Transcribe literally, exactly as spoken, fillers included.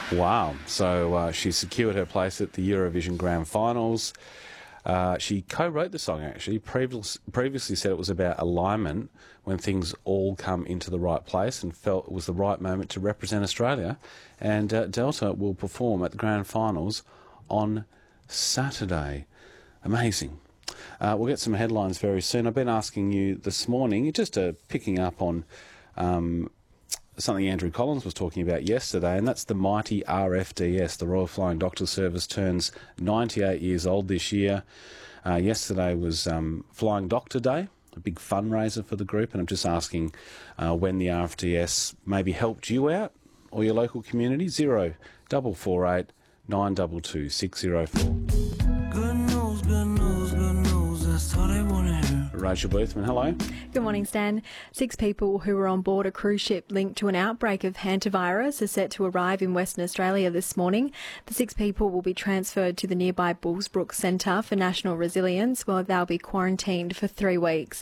Wow. So uh, she secured her place at the Eurovision Grand Finals. Uh, she co-wrote the song, actually. Previous, previously said it was about alignment, when things all come into the right place, and felt it was the right moment to represent Australia. And uh, Delta will perform at the Grand Finals on Saturday. Amazing. Uh, we'll get some headlines very soon. I've been asking you this morning, just uh, picking up on um, something Andrew Collins was talking about yesterday, and that's the mighty R F D S. The Royal Flying Doctor Service turns ninety-eight years old this year. Uh, yesterday was um, Flying Doctor Day, a big fundraiser for the group, and I'm just asking uh, when the R F D S maybe helped you out or your local community. Zero double four eight nine two two six zero four. Good news, good news, good news. That's all they want to hear. Rachel Boothman, hello. Good morning, Stan. Six people who were on board a cruise ship linked to an outbreak of hantavirus are set to arrive in Western Australia this morning. The six people will be transferred to the nearby Bullsbrook Centre for National Resilience, where they'll be quarantined for three weeks.